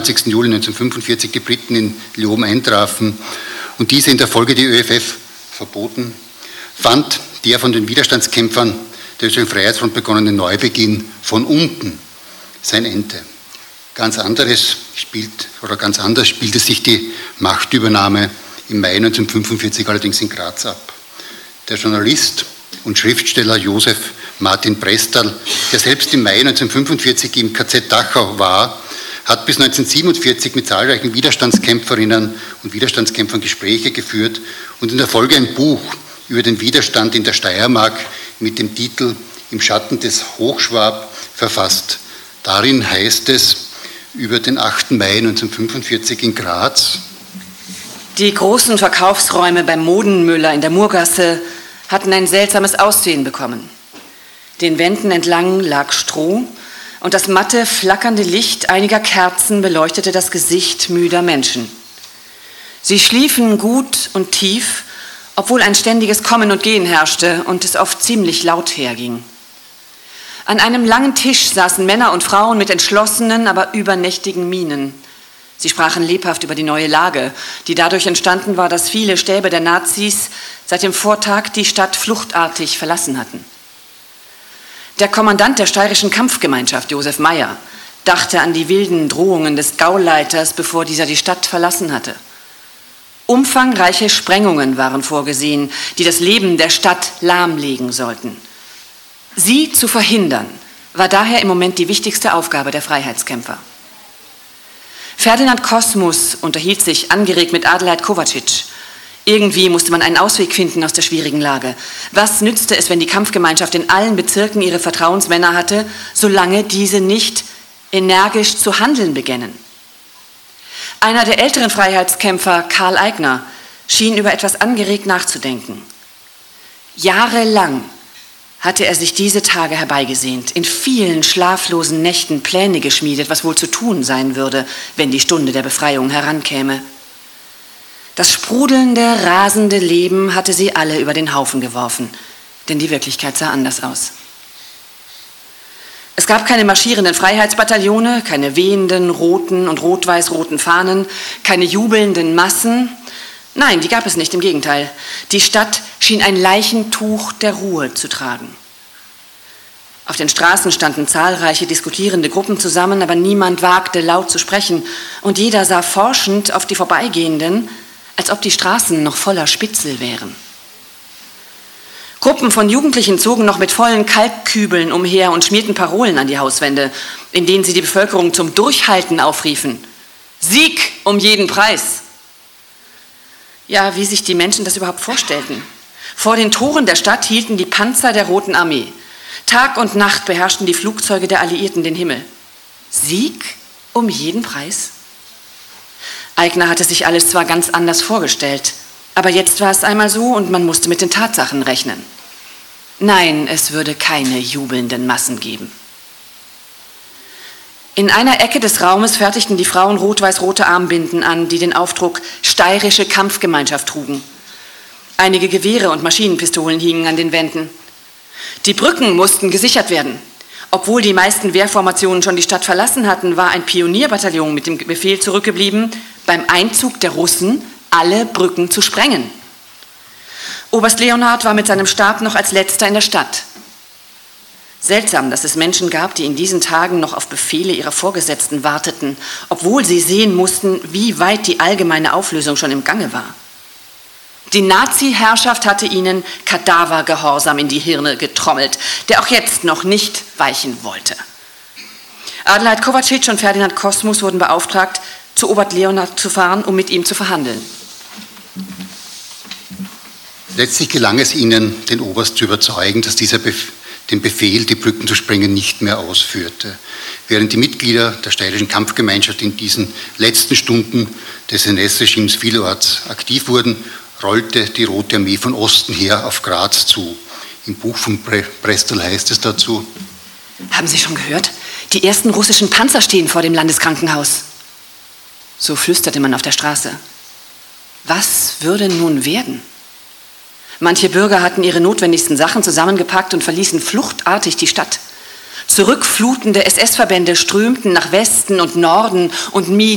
24. Juli 1945 die Briten in Leoben eintrafen und diese in der Folge die ÖFF verboten, fand der von den Widerstandskämpfern der Österreichischen Freiheitsfront begonnene Neubeginn von unten sein Ende. Ganz anders spielte sich die Machtübernahme im Mai 1945 allerdings in Graz ab. Der Journalist und Schriftsteller Josef Martin Prestal, der selbst im Mai 1945 im KZ Dachau war, hat bis 1947 mit zahlreichen Widerstandskämpferinnen und Widerstandskämpfern Gespräche geführt und in der Folge ein Buch über den Widerstand in der Steiermark mit dem Titel Im Schatten des Hochschwab verfasst. Darin heißt es über den 8. Mai 1945 in Graz: Die großen Verkaufsräume beim Modenmüller in der Murgasse hatten ein seltsames Aussehen bekommen. Den Wänden entlang lag Stroh und das matte, flackernde Licht einiger Kerzen beleuchtete das Gesicht müder Menschen. Sie schliefen gut und tief, obwohl ein ständiges Kommen und Gehen herrschte und es oft ziemlich laut herging. An einem langen Tisch saßen Männer und Frauen mit entschlossenen, aber übernächtigen Mienen. Sie sprachen lebhaft über die neue Lage, die dadurch entstanden war, dass viele Stäbe der Nazis seit dem Vortag die Stadt fluchtartig verlassen hatten. Der Kommandant der steirischen Kampfgemeinschaft, Josef Meyer, dachte an die wilden Drohungen des Gauleiters, bevor dieser die Stadt verlassen hatte. Umfangreiche Sprengungen waren vorgesehen, die das Leben der Stadt lahmlegen sollten. Sie zu verhindern, war daher im Moment die wichtigste Aufgabe der Freiheitskämpfer. Ferdinand Kosmus unterhielt sich angeregt mit Adelheid Kovacic. Irgendwie musste man einen Ausweg finden aus der schwierigen Lage. Was nützte es, wenn die Kampfgemeinschaft in allen Bezirken ihre Vertrauensmänner hatte, solange diese nicht energisch zu handeln beginnen? Einer der älteren Freiheitskämpfer, Karl Eigner, schien über etwas angeregt nachzudenken. Jahrelang hatte er sich diese Tage herbeigesehnt, in vielen schlaflosen Nächten Pläne geschmiedet, was wohl zu tun sein würde, wenn die Stunde der Befreiung herankäme. Das sprudelnde, rasende Leben hatte sie alle über den Haufen geworfen, denn die Wirklichkeit sah anders aus. Es gab keine marschierenden Freiheitsbataillone, keine wehenden roten und rot-weiß-roten Fahnen, keine jubelnden Massen. Nein, die gab es nicht, im Gegenteil. Die Stadt schien ein Leichentuch der Ruhe zu tragen. Auf den Straßen standen zahlreiche diskutierende Gruppen zusammen, aber niemand wagte laut zu sprechen und jeder sah forschend auf die Vorbeigehenden, als ob die Straßen noch voller Spitzel wären. Gruppen von Jugendlichen zogen noch mit vollen Kalkkübeln umher und schmierten Parolen an die Hauswände, in denen sie die Bevölkerung zum Durchhalten aufriefen. Sieg um jeden Preis! Ja, wie sich die Menschen das überhaupt vorstellten. Vor den Toren der Stadt hielten die Panzer der Roten Armee. Tag und Nacht beherrschten die Flugzeuge der Alliierten den Himmel. Sieg um jeden Preis? Eigner hatte sich alles zwar ganz anders vorgestellt, aber jetzt war es einmal so und man musste mit den Tatsachen rechnen. Nein, es würde keine jubelnden Massen geben. In einer Ecke des Raumes fertigten die Frauen rot-weiß-rote Armbinden an, die den Aufdruck Steirische Kampfgemeinschaft trugen. Einige Gewehre und Maschinenpistolen hingen an den Wänden. Die Brücken mussten gesichert werden. Obwohl die meisten Wehrformationen schon die Stadt verlassen hatten, war ein Pionierbataillon mit dem Befehl zurückgeblieben, beim Einzug der Russen alle Brücken zu sprengen. Oberst Leonhard war mit seinem Stab noch als letzter in der Stadt. Seltsam, dass es Menschen gab, die in diesen Tagen noch auf Befehle ihrer Vorgesetzten warteten, obwohl sie sehen mussten, wie weit die allgemeine Auflösung schon im Gange war. Die Nazi-Herrschaft hatte ihnen Kadavergehorsam in die Hirne getrommelt, der auch jetzt noch nicht weichen wollte. Adelheid Kovacic und Ferdinand Kosmus wurden beauftragt, zu Oberst Leonhard zu fahren, um mit ihm zu verhandeln. Letztlich gelang es ihnen, den Oberst zu überzeugen, dass dieser den Befehl, die Brücken zu sprengen, nicht mehr ausführte. Während die Mitglieder der steirischen Kampfgemeinschaft in diesen letzten Stunden des NS-Regimes vielerorts aktiv wurden, rollte die Rote Armee von Osten her auf Graz zu. Im Buch von Prestal heißt es dazu: Haben Sie schon gehört? Die ersten russischen Panzer stehen vor dem Landeskrankenhaus. So flüsterte man auf der Straße. Was würde nun werden? Manche Bürger hatten ihre notwendigsten Sachen zusammengepackt und verließen fluchtartig die Stadt. Zurückflutende SS-Verbände strömten nach Westen und Norden und